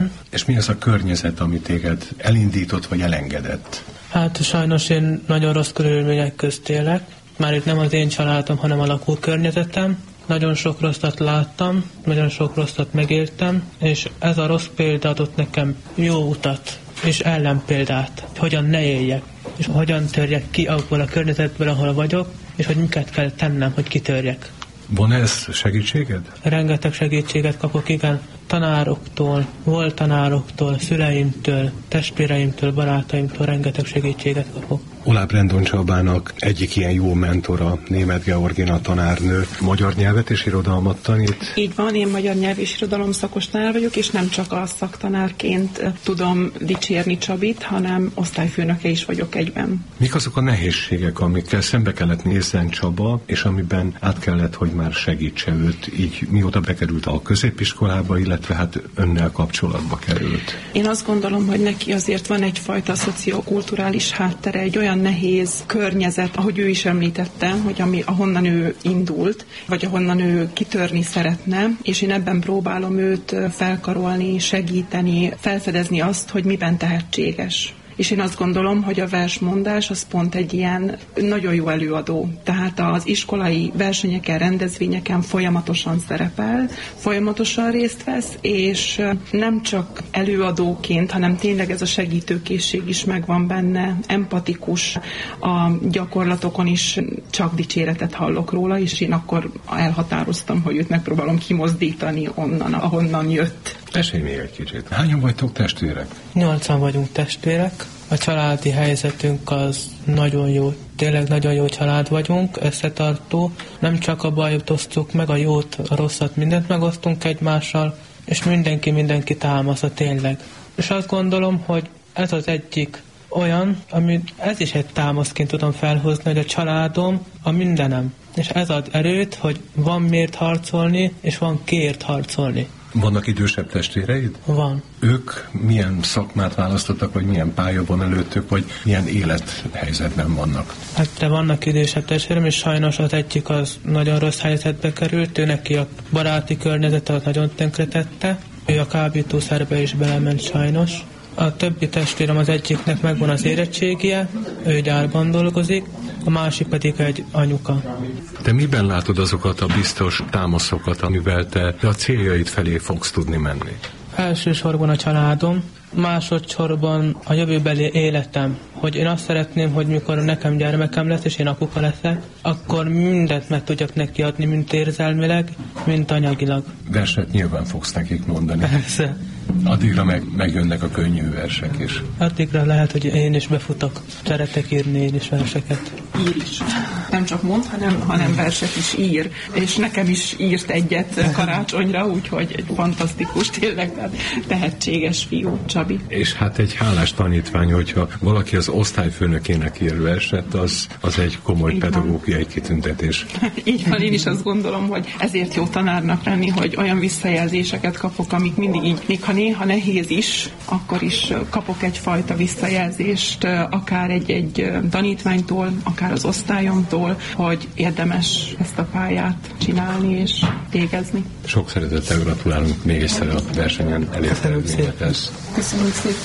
És mi az a környezet, ami téged elindított vagy elengedett? Hát sajnos én nagyon rossz körülmények közt élek. Már itt nem az én családom, hanem a lakókörnyezetem. Nagyon sok rosszat láttam, nagyon sok rosszat megéltem, és ez a rossz példa adott nekem jó utat és ellenpéldát, hogyan ne éljek, és hogyan törjek ki abból a környezetből, ahol vagyok, és hogy miket kell tennem, hogy kitörjek. Van ez segítséged? Rengeteg segítséget kapok, igen, tanároktól, volt tanároktól, szüleimtől, testvéreimtől, barátaimtól rengeteg segítséget kapok. Oláb Rendon Csabának egyik ilyen jó mentora, Németh Georgina tanárnő, magyar nyelvet és irodalmat tanít. Így van, én magyar nyelv és irodalom szakos tanár vagyok, és nem csak a szaktanárként tudom dicsérni Csabit, hanem osztályfőnöke is vagyok egyben. Mik azok a nehézségek, amikkel szembe kellett nézzen Csaba, és amiben át kellett, hogy már segítse őt, így mióta bekerült a középiskolába, illetve hát önnel kapcsolatba került? Én azt gondolom, hogy neki azért van egyfajta szociokulturális háttere, egy olyan nehéz környezet, ahogy ő is említette, hogy ahonnan ő indult, vagy ahonnan ő kitörni szeretne, és én ebben próbálom őt felkarolni, segíteni, felfedezni azt, hogy miben tehetséges. És én azt gondolom, hogy a versmondás az pont egy ilyen nagyon jó előadó. Tehát az iskolai versenyeken, rendezvényeken folyamatosan szerepel, folyamatosan részt vesz, és nem csak előadóként, hanem tényleg ez a segítőkészség is megvan benne, empatikus, a gyakorlatokon is csak dicséretet hallok róla, és én akkor elhatároztam, hogy őt megpróbálom kimozdítani onnan, ahonnan jött. Mesélj még egy kicsit. Hányan vagytok testvérek? 8-an vagyunk testvérek. A családi helyzetünk az nagyon jó. Tényleg nagyon jó család vagyunk, összetartó. Nem csak a bajot osztjuk meg, a jót, a rosszat, mindent megosztunk egymással, és mindenki támasza tényleg. És azt gondolom, hogy ez az egyik olyan, ami ez is egy támaszként tudom felhozni, hogy a családom a mindenem. És ez ad erőt, hogy van miért harcolni, és van kiért harcolni. Vannak idősebb testvéreid? Van. Ők milyen szakmát választottak, vagy milyen pálya van előttük, vagy milyen élethelyzetben vannak? Hát de vannak idősebb testvérem, és sajnos az egyik az nagyon rossz helyzetbe került, ő neki a baráti környezete az nagyon tönkretette, ő a kábítószerbe is belement sajnos. A többi testvérem az egyiknek megvan az érettségie, ő gyárban dolgozik, a másik pedig egy anyuka. Te miben látod azokat a biztos támaszokat, amivel te a céljaid felé fogsz tudni menni? Elsősorban a családom, másodszorban a jövőbeli életem, hogy én azt szeretném, hogy mikor nekem gyermekem lesz, és én apuka leszek, akkor mindent meg tudjak neki adni, mint érzelmileg, mint anyagilag. Verset nyilván fogsz nekik mondani. Persze. Addigra megjönnek a könnyű versek is. Addigra lehet, hogy én is befutok. Szeretek írni én is verseket. Ír is. Nem csak mond, hanem verset is ír. És nekem is írt egyet karácsonyra, úgyhogy egy fantasztikus, tényleg tehetséges fiú, Csabi. És hát egy hálás tanítvány, hogyha valaki az osztályfőnökének ír verset, az egy komoly pedagógiai kitüntetés. Így van, én is azt gondolom, hogy ezért jó tanárnak lenni, hogy olyan visszajelzéseket kapok, amik mindig így, még ha néha nehéz is, akkor is kapok egyfajta visszajelzést, akár egy tanítványtól, akár az osztályomtól, hogy érdemes ezt a pályát csinálni és végezni. Sok szeretettel gratulálunk még egyszer a versenyen elért eredményekhez. Köszönjük szépen.